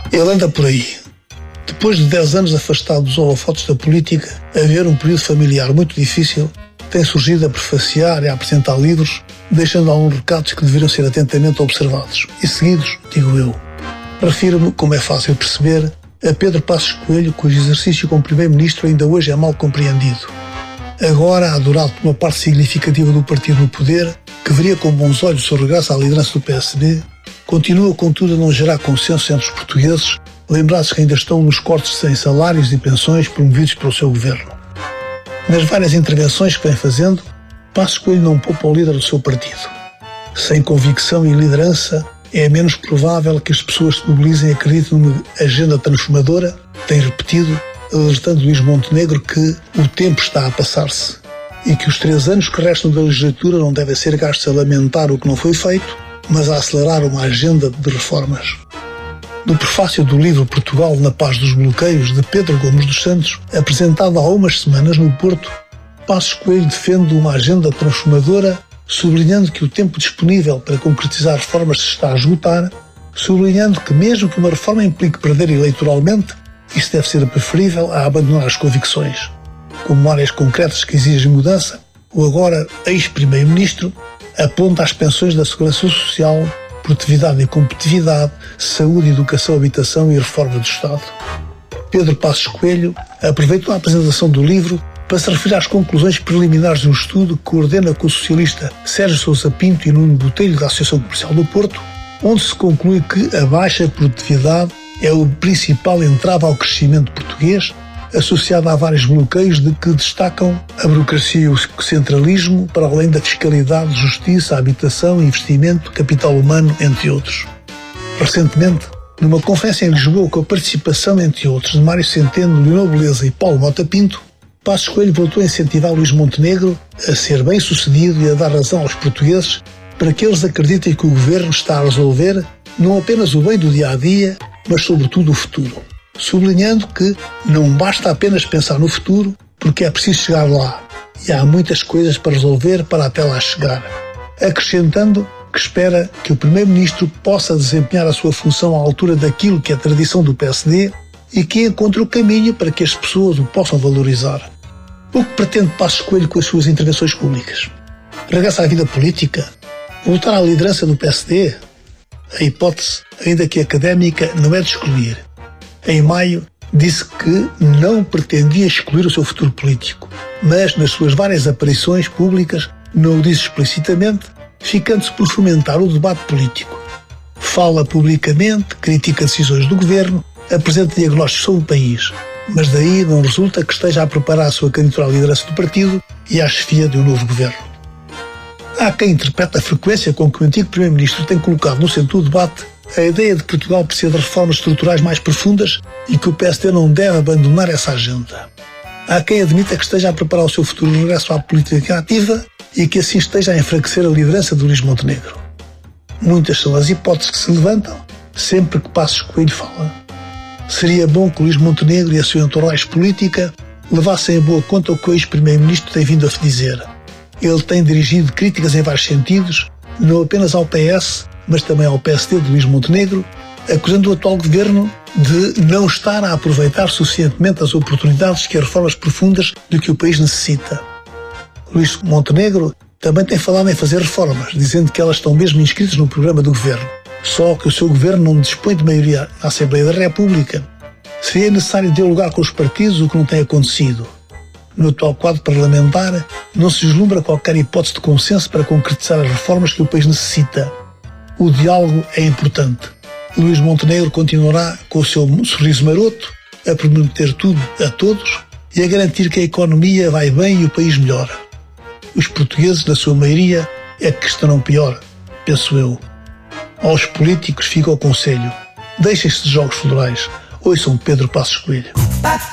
Ele anda por aí. Depois de 10 anos afastado dos holofotes da política, a ver um período familiar muito difícil, tem surgido a prefaciar e a apresentar livros, deixando alguns recados que deveriam ser atentamente observados e seguidos, digo eu. Refiro-me, como é fácil perceber, a Pedro Passos Coelho, cujo exercício como Primeiro-Ministro ainda hoje é mal compreendido. Agora, adorado por uma parte significativa do partido no poder, que veria com bons olhos o seu regresso à liderança do PSD, continua, contudo, a não gerar consenso entre os portugueses, lembrados que ainda estão nos cortes em salários e pensões promovidos pelo seu governo. Nas várias intervenções que vem fazendo, Passos Coelho não poupa o líder do seu partido. Sem convicção e liderança, é menos provável que as pessoas se mobilizem e acreditem numa agenda transformadora, tem repetido, alertando Luís Montenegro que o tempo está a passar-se e que os 3 anos que restam da legislatura não devem ser gastos a lamentar o que não foi feito, mas a acelerar uma agenda de reformas. No prefácio do livro Portugal na Paz dos Bloqueios, de Pedro Gomes dos Santos, apresentado há umas semanas no Porto, Passos Coelho defende uma agenda transformadora, sublinhando que o tempo disponível para concretizar reformas se está a esgotar, sublinhando que mesmo que uma reforma implique perder eleitoralmente, isso deve ser preferível a abandonar as convicções. Como áreas concretas que exigem mudança, o agora ex-primeiro-ministro aponta as pensões da Segurança Social, produtividade e competitividade, saúde, educação, habitação e reforma do Estado. Pedro Passos Coelho aproveitou a apresentação do livro para se referir às conclusões preliminares de um estudo que coordena com o socialista Sérgio Sousa Pinto e Nuno Botelho da Associação Comercial do Porto, onde se conclui que a baixa produtividade é o principal entrave ao crescimento português, associado a vários bloqueios de que destacam a burocracia e o centralismo, para além da fiscalidade, justiça, habitação, investimento, capital humano, entre outros. Recentemente, numa conferência em Lisboa com a participação, entre outros, de Mário Centeno, Leonor Beleza e Paulo Mota Pinto, Passos Coelho voltou a incentivar Luís Montenegro a ser bem-sucedido e a dar razão aos portugueses para que eles acreditem que o governo está a resolver não apenas o bem do dia-a-dia, mas sobretudo o futuro. Sublinhando que não basta apenas pensar no futuro, porque é preciso chegar lá, e há muitas coisas para resolver para até lá chegar. Acrescentando que espera que o Primeiro-Ministro possa desempenhar a sua função à altura daquilo que é a tradição do PSD e que encontre o caminho para que as pessoas o possam valorizar. O que pretende Passos Coelho com as suas intervenções públicas? Regressa à vida política? Voltar à liderança do PSD? A hipótese, ainda que académica, não é de excluir. Em maio, disse que não pretendia excluir o seu futuro político, mas nas suas várias aparições públicas não o disse explicitamente, ficando-se por fomentar o debate político. Fala publicamente, critica decisões do governo, apresenta diagnósticos sobre o país, mas daí não resulta que esteja a preparar a sua candidatura à liderança do partido e à chefia de um novo governo. Há quem interprete a frequência com que o antigo Primeiro-Ministro tem colocado no centro do debate a ideia de que Portugal precisa de reformas estruturais mais profundas e que o PSD não deve abandonar essa agenda. Há quem admita que esteja a preparar o seu futuro regresso à política ativa e que assim esteja a enfraquecer a liderança de Luís Montenegro. Muitas são as hipóteses que se levantam sempre que Passos Coelho fala. Seria bom que Luís Montenegro e a sua entourage política levassem a boa conta o que o ex-primeiro-ministro tem vindo a dizer. Ele tem dirigido críticas em vários sentidos, não apenas ao PS, mas também ao PSD de Luís Montenegro, acusando o atual governo de não estar a aproveitar suficientemente as oportunidades que as reformas profundas de que o país necessita. Luís Montenegro também tem falado em fazer reformas, dizendo que elas estão mesmo inscritas no programa do governo. Só que o seu governo não dispõe de maioria na Assembleia da República. Seria necessário dialogar com os partidos, o que não tem acontecido. No atual quadro parlamentar, não se vislumbra qualquer hipótese de consenso para concretizar as reformas que o país necessita. O diálogo é importante. Luís Montenegro continuará com o seu sorriso maroto a prometer tudo a todos e a garantir que a economia vai bem e o país melhora. Os portugueses, na sua maioria, é que estarão pior, penso eu. Aos políticos fica o conselho: deixem-se de jogos florais, ouçam Pedro Passos Coelho.